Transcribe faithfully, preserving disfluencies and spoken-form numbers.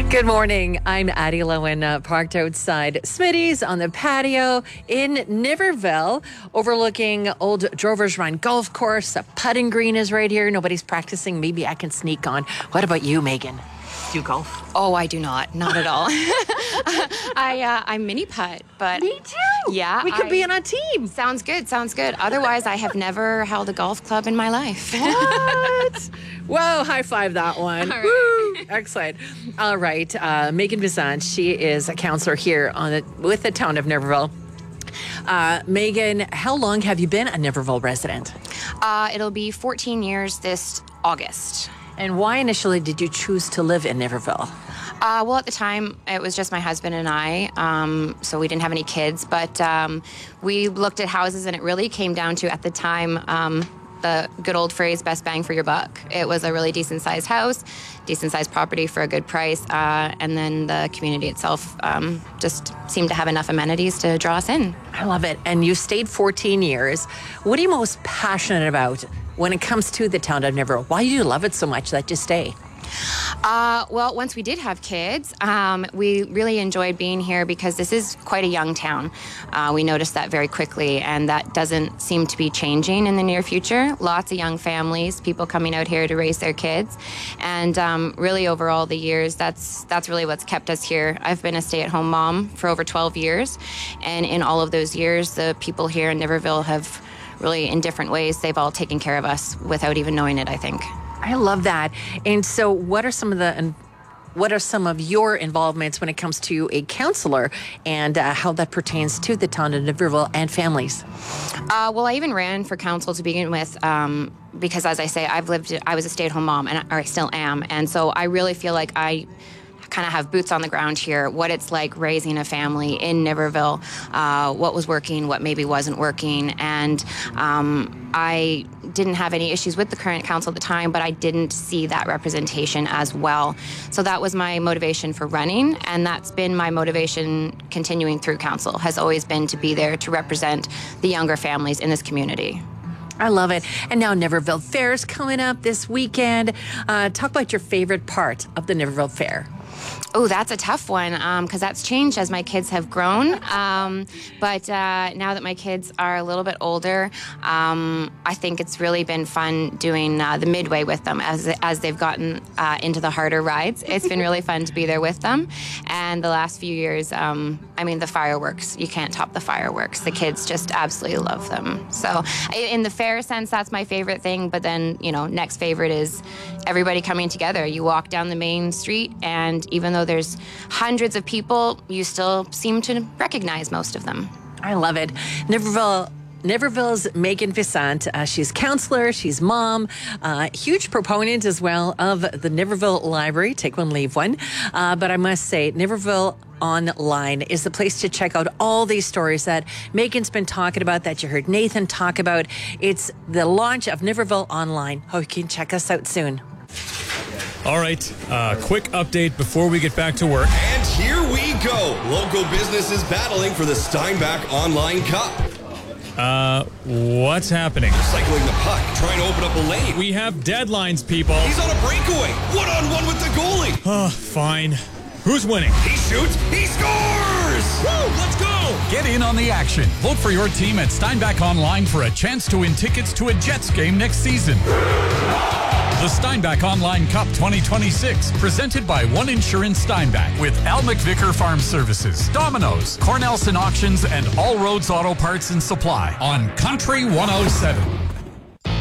Good morning. I'm Addie Lowen, uh, parked outside Smitty's on the patio in Niverville, overlooking Old Drovers Run Golf Course. A putting green is right here. Nobody's practicing. Maybe I can sneak on. What about you, Megan? Do you golf? Oh, I do not. Not at all. I uh, I mini putt, but me too. Yeah, we could I, be on a team. Sounds good. Sounds good. Otherwise, I have never held a golf club in my life. What? Whoa! High five that one. All right. Woo! Excellent. All right, uh, Megan Vizant. She is a counselor here on the, with the town of Niverville. Uh, Megan, how long have you been a Niverville resident? Uh, it'll be fourteen years this August. And why initially did you choose to live in Niverville? Uh, well, at the time, it was just my husband and I, um, so we didn't have any kids. But um, we looked at houses, and it really came down to, at the time, um, the good old phrase, best bang for your buck. It was a really decent-sized house, decent-sized property for a good price, uh, and then the community itself um, just seemed to have enough amenities to draw us in. I love it. And you stayed fourteen years. What are you most passionate about when it comes to the town of Niverville? Why do you love it so much that you stay? Uh, well, once we did have kids, um, we really enjoyed being here because this is quite a young town. Uh, we noticed that very quickly, and that doesn't seem to be changing in the near future. Lots of young families, people coming out here to raise their kids, and um, really over all the years, that's that's really what's kept us here. I've been a stay-at-home mom for over twelve years, and in all of those years, the people here in Niverville have really, in different ways, they've all taken care of us without even knowing it, I think. I love that. And so what are some of the, and what are some of your involvements when it comes to a counselor and uh, how that pertains to the town of Niverville and families? Uh, well, I even ran for council to begin with um, because, as I say, I've lived, I was a stay-at-home mom, and I, or I still am. And so I really feel like I kind of have boots on the ground here, what it's like raising a family in Niverville, uh, what was working, what maybe wasn't working. And um, I didn't have any issues with the current council at the time, but I didn't see that representation as well. So that was my motivation for running, and that's been my motivation continuing through council, has always been to be there to represent the younger families in this community. I love it. And now Niverville Fair is coming up this weekend. Uh, talk about your favorite part of the Niverville Fair. Oh, that's a tough one because um, that's changed as my kids have grown. Um, but uh, now that my kids are a little bit older, um, I think it's really been fun doing uh, the midway with them as as they've gotten uh, into the harder rides. It's been really fun to be there with them. And the last few years, um, I mean, the fireworks, you can't top the fireworks. The kids just absolutely love them. So in the fair sense, that's my favorite thing. But then, you know, next favorite is everybody coming together. You walk down the main street, and even though there's hundreds of people, you still seem to recognize most of them. I love it. Niverville. Niverville's Megan Vizant. Uh, she's counselor, she's mom, uh, huge proponent as well of the Niverville Library. Take one, leave one. Uh, but I must say, Niverville Online is the place to check out all these stories that Megan's been talking about, that you heard Nathan talk about. It's the launch of Niverville Online. Hope you can check us out soon. All right, uh, quick update before we get back to work. And here we go. Local businesses battling for the Steinbach Online Cup. Uh, what's happening? Cycling the puck, trying to open up a lane. We have deadlines, people. He's on a breakaway. One-on-one with the goalie. Oh, fine. Who's winning? He shoots. He scores! Woo, let's go! Get in on the action. Vote for your team at Steinbach Online for a chance to win tickets to a Jets game next season. The Steinbach Online Cup twenty twenty-six, presented by One Insurance Steinbach with Al McVicker Farm Services, Domino's, Cornelson Auctions, and All Roads Auto Parts and Supply on Country one oh seven.